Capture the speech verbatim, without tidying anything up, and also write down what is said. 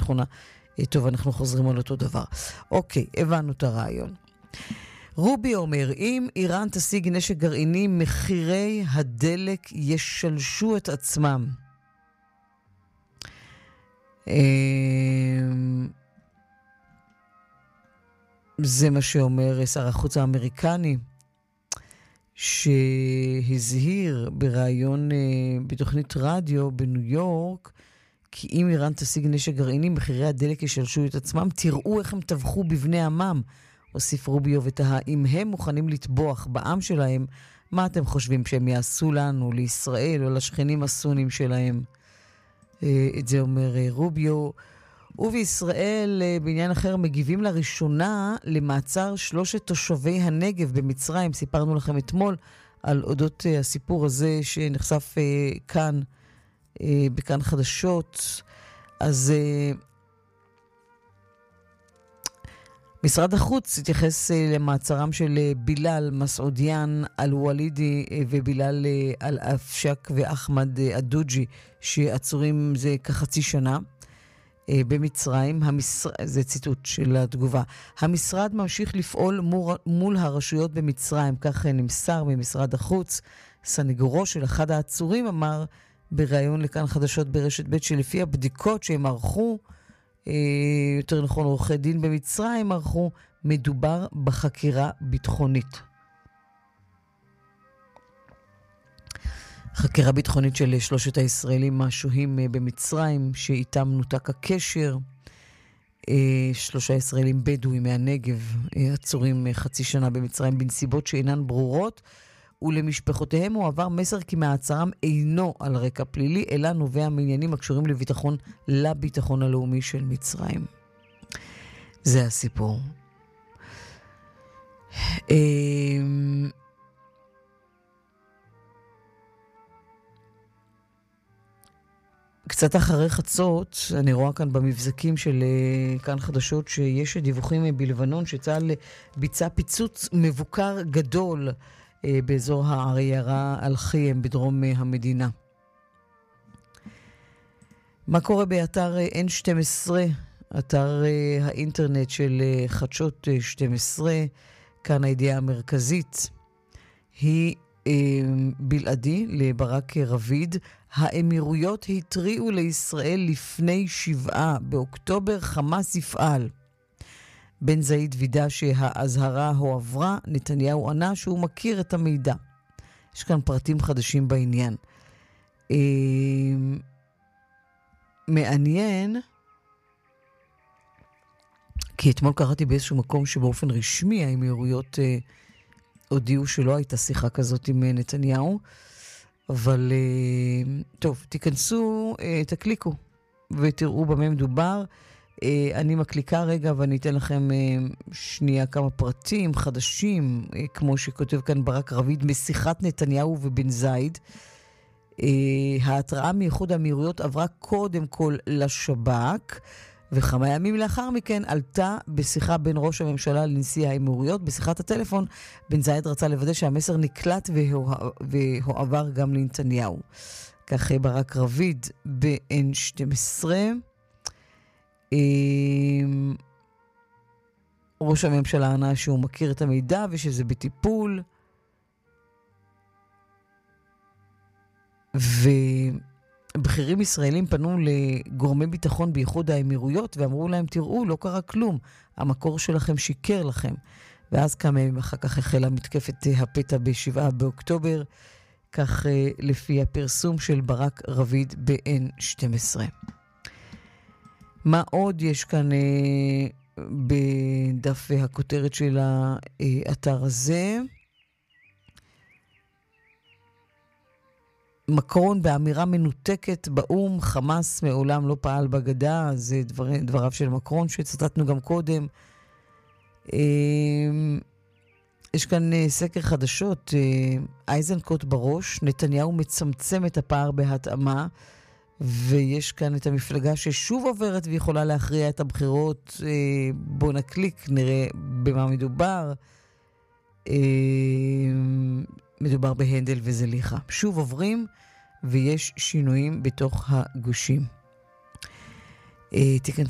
ביטחונה. טוב, אנחנו חוזרים על אותו דבר. אוקיי, הבנו את הרעיון. רובי אומר, אם איראן תשיג נשק גרעיני, מחירי הדלק ישלשו את עצמם. זה מה שאומר שר החוץ האמריקני, שהזהיר ברעיון בתוכנית רדיו בניו יורק, כי אם איראן תשיג נשק גרעיני, מחירי הדלק ישלשו את עצמם. תראו איך הם טבחו בבני עמם. הוסיף רוביו ותהה, אם הם מוכנים לטבוח בעם שלהם, מה אתם חושבים שהם יעשו לנו, לישראל או לשכנים הסונים שלהם? את זה אומר רוביו. ובישראל, בעניין אחר, מגיבים לראשונה למעצר שלושת תושבי הנגב במצרים. סיפרנו לכם אתמול על אודות הסיפור הזה שנחשף כאן, בכאן חדשות. אז משרד החוץ התייחס למעצרם של בילאל מסעודיאן אל-ולידי ובילאל אל-אפשק ואחמד אדוג'י, שעצורים זה כחצי שנה במצרים. המשר... זה ציטוט של התגובה. המשרד ממשיך לפעול מול, מול הרשויות במצרים, כך נמסר ממשרד החוץ. סניגורו של אחד העצורים אמר בראיון לכאן חדשות ברשת ב' שלפי הבדיקות שהם ערכו, יותר נכון עורכי דין במצרים ערכו, מדובר בחקירה ביטחונית. חקירה ביטחונית של שלושת הישראלים השוהים במצרים, שאיתם נותק הקשר. שלושה ישראלים בדואים מהנגב, עצורים חצי שנה במצרים בנסיבות שאינן ברורות, ולמשפחותיהם הוא עבר מסר כי מעצרם אינו על רקע פלילי, אלא נובע מעניינים הקשורים לביטחון, לביטחון הלאומי של מצרים. זה הסיפור. קצת אחרי חצות, אני רואה כאן במבזקים של כאן חדשות שיש דיווחים בלבנון שצה"ל ביצע פיצוץ מבוקר גדול באזור העיירה אל-חיים בדרום המדינה. מה קורה באתר אן שתים עשרה, אתר האינטרנט של חדשות שתים עשרה? כאן הידיעה המרכזית היא בלעדי לברק רביד. האמירויות התריעו לישראל לפני שבעה באוקטובר, חמאס יפעל. בן זעיד וידע שהאזהרה הועברה, נתניהו ענה שהוא מכיר את המידע. יש כאן פרטים חדשים בעניין. אה, מעניין, כי אתמול קראתי באיזשהו מקום שבאופן רשמי האמירויות אה, הודיעו שלא הייתה שיחה כזאת עם נתניהו, אבל אה, טוב, תיכנסו, אה, תקליקו ותראו במה מדובר. אני מקליקה רגע ואני אתן לכם שנייה כמה פרטים חדשים, כמו שכותב כאן ברק רביד, משיחת נתניהו ובן זייד. ההתראה מאיחוד האמירויות עברה קודם כל לשב"כ, וכמה ימים לאחר מכן עלתה בשיחה בין ראש הממשלה לנשיא האמירויות. בשיחת הטלפון בן זייד רצה לוודא שהמסר נקלט והועבר גם לנתניהו. כך ברק רביד ב-אן שתים עשרה. ראש הממשלה ענה שהוא מכיר את המידע ושזה בטיפול, ובכירים ישראלים פנו לגורמי ביטחון באיחוד האמירויות ואמרו להם, תראו, לא קרה כלום, המקור שלכם שיקר לכם. ואז כמה ימים אחר כך החלה מתקפת הפתע בשבעה באוקטובר, כך לפי הפרסום של ברק רביד ב-אן שתים עשרה. מה עוד יש כאן אה, בדף הכותרת של האתר הזה? מקרון באמירה מנותקת באום, חמאס מעולם לא פעל בגדה. זה דבר, דבריו של מקרון שצטטנו גם קודם. אה, יש כאן אה, סקר חדשות, אה, אייזנקוט בראש, נתניהו מצמצם את הפער בהתאמה, ויש כאן את המפלגה ששוב עוברת ויכולה להכריע את הבחירות. בוא נקליק, נראה במה מדובר. מדובר בהנדל וזליחה. שוב עוברים ויש שינויים בתוך הגושים. תיכנסו